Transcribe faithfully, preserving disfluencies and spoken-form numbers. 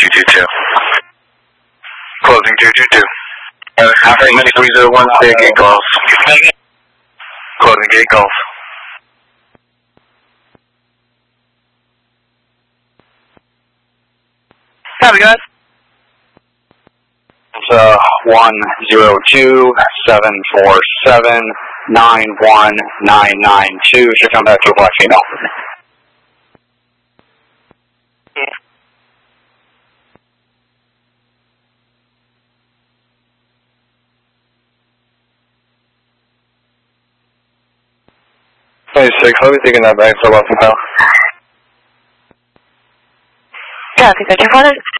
two two two. Closing two two two. Uh, Traffic Mini three zero one, stay at gate Golf. Closing gate Golf. Copy, guys. It's uh, one zero two seven four seven nine one nine nine two. Should come back to a black female. twenty-six, I'll be taking that back for a while from hell. Copy, Central Father.